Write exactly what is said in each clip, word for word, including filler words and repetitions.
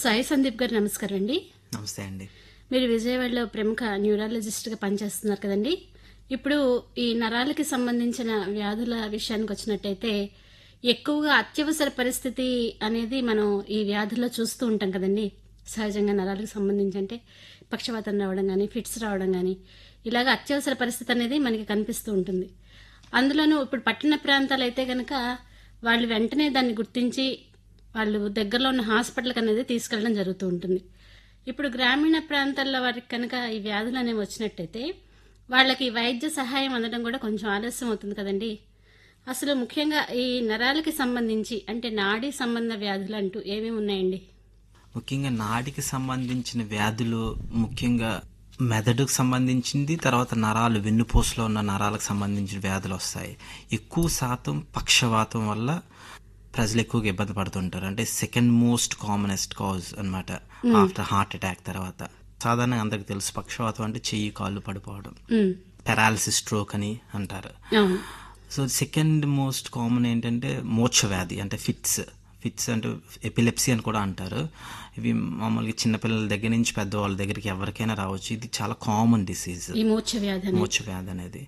సాయి సందీప్ గారు నమస్కారం అండి. నమస్తే అండి. మీరు విజయవాడలో ప్రముఖ న్యూరాలజిస్ట్గా పనిచేస్తున్నారు కదండి. ఇప్పుడు ఈ నరాలకి సంబంధించిన వ్యాధుల విషయానికి వచ్చినట్టయితే ఎక్కువగా అత్యవసర పరిస్థితి అనేది మనం ఈ వ్యాధుల్లో చూస్తూ ఉంటాం కదండి. సహజంగా నరాలకు సంబంధించి అంటే పక్షవాతం రావడం కానీ, ఫిట్స్ రావడం కానీ, ఇలాగ అత్యవసర పరిస్థితి అనేది మనకి కనిపిస్తూ ఉంటుంది. అందులోనూ ఇప్పుడు పట్టణ ప్రాంతాలు అయితే కనుక వాళ్ళు వెంటనే దాన్ని గుర్తించి వాళ్ళు దగ్గరలో ఉన్న హాస్పిటల్కి అనేది తీసుకెళ్ళడం జరుగుతూ ఉంటుంది. ఇప్పుడు గ్రామీణ ప్రాంతాల్లో వారికి కనుక ఈ వ్యాధులు అనేవి వచ్చినట్టయితే వాళ్ళకి వైద్య సహాయం అందడం కూడా కొంచెం ఆలస్యం అవుతుంది కదండి. అసలు ముఖ్యంగా ఈ నరాలకి సంబంధించి అంటే నాడీ సంబంధ వ్యాధులు అంటూ ఏమేమి ఉన్నాయండి? ముఖ్యంగా నాడికి సంబంధించిన వ్యాధులు ముఖ్యంగా మెదడుకు సంబంధించింది, తర్వాత నరాలు వెన్నుపూసలో ఉన్న నరాలకు సంబంధించిన వ్యాధులు వస్తాయి. ఎక్కువ శాతం పక్షవాతం వల్ల ప్రజలు ఎక్కువగా ఇబ్బంది పడుతుంటారు. అంటే సెకండ్ మోస్ట్ కామనెస్ట్ కాజ్ అనమాట ఆఫ్టర్ హార్ట్ అటాక్ తర్వాత. సాధారణంగా అందరికి తెలుసు పక్షవాతం అంటే చెయ్యి కాళ్ళు పడిపోవడం, పెరాలసిస్ స్ట్రోక్ అని అంటారు. సో సెకండ్ మోస్ట్ కామన్ ఏంటంటే మోక్ష వ్యాధి అంటే ఫిట్స్ ఫిట్స్ అంటే ఎపిలెప్సీ అని కూడా అంటారు. ఇవి మామూలుగా చిన్నపిల్లల దగ్గర నుంచి పెద్దవాళ్ళ దగ్గరికి ఎవరికైనా రావచ్చు. ఇది చాలా కామన్ డిసీజ్ మోక్ష వ్యాధి అనేది.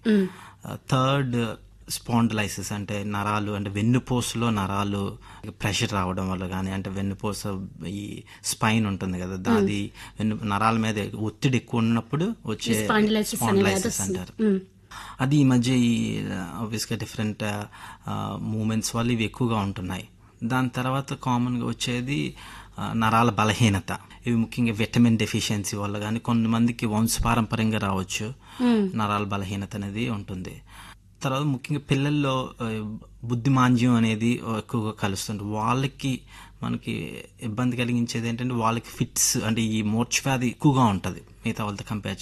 థర్డ్ స్పాండిలైసిస్ అంటే నరాలు అంటే వెన్నుపూసలో నరాలు ప్రెషర్ రావడం వల్ల కానీ, అంటే వెన్నుపూస ఈ స్పైన్ ఉంటుంది కదా, దాది వెన్ను నరాల మీద ఒత్తిడి ఎక్కువ ఉన్నప్పుడు వచ్చే స్పాండిలైసిస్ అంటారు. అది ఈ మధ్య ఈ ఆబ్వియస్గా డిఫరెంట్ మూమెంట్స్ వల్ల ఇవి ఎక్కువగా ఉంటున్నాయి. దాని తర్వాత కామన్గా వచ్చేది నరాల బలహీనత. ఇవి ముఖ్యంగా విటమిన్ డెఫిషియన్సీ వల్ల కానీ, కొంతమందికి వంశపారంపర్యంగా రావచ్చు నరాల బలహీనత అనేది ఉంటుంది. తర్వాత ముఖ్యంగా పిల్లల్లో బుద్ధిమాంద్యం అనేది ఎక్కువగా కలుస్తుంది. వాళ్ళకి మనకి ఇబ్బంది కలిగించేది ఏంటంటే వాళ్ళకి ఫిట్స్ అంటే ఈ మోర్చ్ వ్యాధి ఎక్కువగా ఉంటుంది మిగతా వాళ్ళతో కంపేర్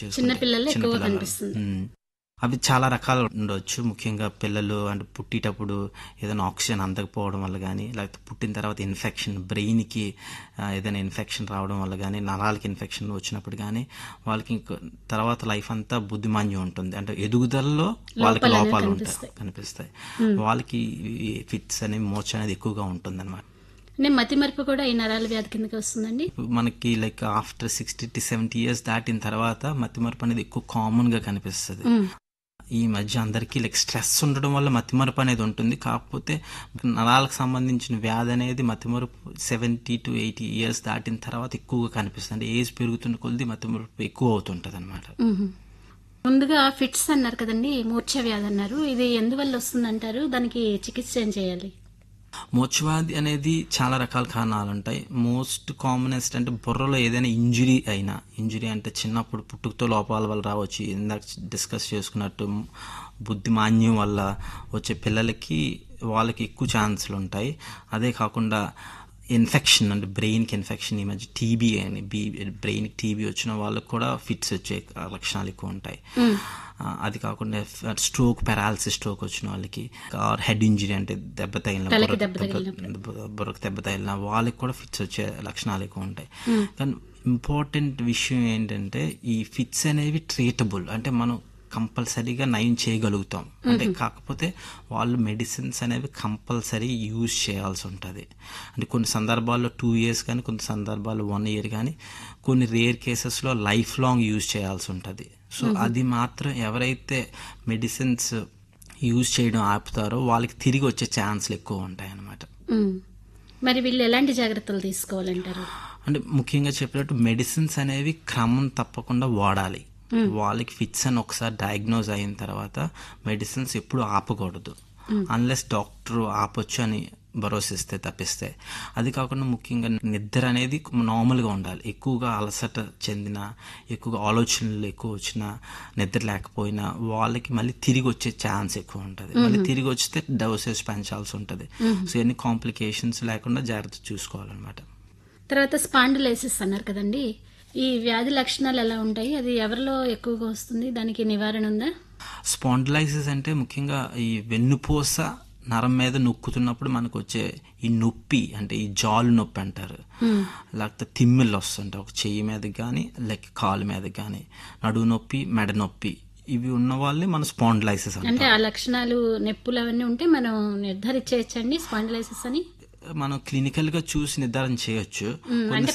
చేసుకుంటే. అవి చాలా రకాలు ఉండవచ్చు. ముఖ్యంగా పిల్లలు అంటే పుట్టేటప్పుడు ఏదైనా ఆక్సిజన్ అందకపోవడం వల్ల కానీ, లేకపోతే పుట్టిన తర్వాత ఇన్ఫెక్షన్ బ్రెయిన్కి ఏదైనా ఇన్ఫెక్షన్ రావడం వల్ల కానీ, నరాలకి ఇన్ఫెక్షన్ వచ్చినప్పుడు కానీ వాళ్ళకి తర్వాత లైఫ్ అంతా బుద్ధిమాంద్యం ఉంటుంది. అంటే ఎదుగుదలలో వాళ్ళకి లోపాలు ఉంటాయి కనిపిస్తాయి. వాళ్ళకి ఫిట్స్ అనేవి మోర్చ్ అనేది ఎక్కువగా ఉంటుంది అనమాట. మతిమరుపు కూడా ఈ నరాల వ్యాధి కిందకి వస్తుందండి. మనకి like after sixty to seventy years దాటిన తర్వాత మతిమరుపు అనేది ఎక్కువ కామన్ గా కనిపిస్తుంది. ఈ మధ్య అందరికీ లైక్ స్ట్రెస్ ఉండడం వల్ల మతిమరుపు అనేది ఉంటుంది. కాకపోతే నరాలకు సంబంధించిన వ్యాధి అనేది మతిమరుపు సెవెంటీ టు ఎయిటీ ఇయర్స్ దాటిన తర్వాత ఎక్కువగా కనిపిస్తుంది. అంటే ఏజ్ పెరుగుతున్న కొద్ది మతిమరుపు ఎక్కువ అవుతుంటది అనమాట. ముందుగా ఫిట్స్ అన్నారు కదండి, మూర్ఛ వ్యాధి అన్నారు. ఇది ఎందువల్ల వస్తుందంటారు? దానికి చికిత్స ఏం చేయాలి? మోక్షవ్యాధి అనేది చాలా రకాల కారణాలు ఉంటాయి. మోస్ట్ కామనెస్ట్ అంటే బుర్రలో ఏదైనా ఇంజురీ అయినా, ఇంజురీ అంటే చిన్నప్పుడు పుట్టుకతో లోపాల వల్ల రావచ్చు. ఇందాక డిస్కస్ చేసుకున్నట్టు బుద్ధిమాంద్యం వల్ల వచ్చే పిల్లలకి వాళ్ళకి ఎక్కువ ఛాన్సులు ఉంటాయి. అదే కాకుండా ఇన్ఫెక్షన్ అంటే బ్రెయిన్కి ఇన్ఫెక్షన్, ఈ మధ్య టీబీ అని బీ బ్రెయిన్కి టీబీ వచ్చిన వాళ్ళకి కూడా ఫిట్స్ వచ్చే లక్షణాలు ఎక్కువ ఉంటాయి. అది కాకుండా స్ట్రోక్, పెరాలసిస్ స్ట్రోక్ వచ్చిన వాళ్ళకి, హెడ్ ఇంజరీ అంటే దెబ్బ తగిలిన బుర్రకు దెబ్బ తగిలిన వాళ్ళకి కూడా ఫిట్స్ వచ్చే లక్షణాలు ఎక్కువ ఉంటాయి. కానీ ఇంపార్టెంట్ విషయం ఏంటంటే ఈ ఫిట్స్ అనేవి ట్రీటబుల్, అంటే మనం కంపల్సరీగా నయం చేయగలుగుతాం. అంటే కాకపోతే వాళ్ళు మెడిసిన్స్ అనేవి కంపల్సరీ యూజ్ చేయాల్సి ఉంటుంది. అంటే కొన్ని సందర్భాల్లో టూ ఇయర్స్ కానీ, కొన్ని సందర్భాల్లో వన్ ఇయర్ కానీ, కొన్ని రేర్ కేసెస్లో లైఫ్ లాంగ్ యూజ్ చేయాల్సి ఉంటుంది. సో అది మాత్రం ఎవరైతే మెడిసిన్స్ యూజ్ చేయడం ఆపుతారో వాళ్ళకి తిరిగి వచ్చే ఛాన్స్లు ఎక్కువ ఉంటాయి అన్నమాట. మరి వీళ్ళు ఎలాంటి జాగ్రత్తలు తీసుకోవాలంటారు? అంటే ముఖ్యంగా చెప్పినట్టు మెడిసిన్స్ అనేవి క్రమం తప్పకుండా వాడాలి. వాళ్ళకి ఫిట్స్ అని ఒకసారి డయాగ్నోజ్ అయిన తర్వాత మెడిసిన్స్ ఎప్పుడు ఆపకూడదు, అన్లెస్ డాక్టర్ ఆపొచ్చు అని భరోసిస్తే తప్పిస్తే. అది కాకుండా ముఖ్యంగా నిద్ర అనేది నార్మల్గా ఉండాలి. ఎక్కువగా అలసట చెందిన, ఎక్కువగా ఆలోచనలు ఎక్కువ వచ్చినా, నిద్ర లేకపోయినా వాళ్ళకి మళ్ళీ తిరిగి వచ్చే ఛాన్స్ ఎక్కువ ఉంటుంది. మళ్ళీ తిరిగి వస్తే డోసేజ్ పెంచాల్సి ఉంటుంది. సో ఎన్ని కాంప్లికేషన్స్ లేకుండా జాగ్రత్త చూసుకోవాలన్నమాట. తర్వాత స్పాండిలైసిస్ అన్నారు కదండి, ఈ వ్యాధి లక్షణాలు ఎలా ఉంటాయి? అది ఎవరిలో ఎక్కువగా వస్తుంది? దానికి నివారణ ఉందా? స్పాండిలైసిస్ అంటే ముఖ్యంగా ఈ వెన్నుపూస నరం మీద నొక్కుతున్నప్పుడు మనకు వచ్చే ఈ నొప్పి, అంటే ఈ జాలు నొప్పి అంటారు, లేకపోతే తిమ్మిళ్ళు వస్తుంటాయి ఒక చెయ్యి మీద కానీ, లేక కాలు మీద కానీ, నడువు నొప్పి, మెడ నొప్పి, ఇవి ఉన్న వాళ్ళని మన స్పాండిలైసిస్ అంటే ఆ లక్షణాలు నొప్పులు అవన్నీ ఉంటే మనం నిర్ధారించవచ్చండి స్పాండిలైసిస్ అని? మనం క్లినికల్ గా చూసి నిర్ధారణ చేయొచ్చు.